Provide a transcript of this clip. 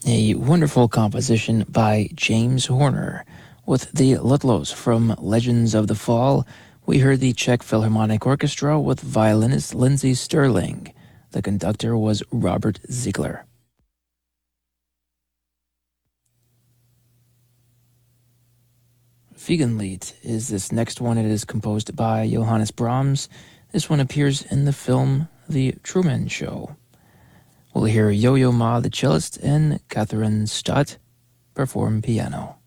A wonderful composition by James Horner. With the Ludlows from Legends of the Fall, we heard the Czech Philharmonic Orchestra with violinist Lindsey Stirling. The conductor was Robert Ziegler. Wiegenlied is this next one. It is composed by Johannes Brahms. This one appears in the film The Truman Show. We'll hear Yo-Yo Ma, the cellist, and Catherine Stott perform piano.